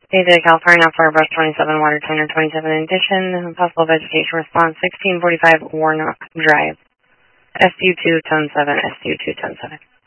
AJ California, Flower Brush 27, Water Tanner 27 Edition, possible vegetation response 1645 Warnock Drive, SU2 Tone 7, SU2 Tone 7.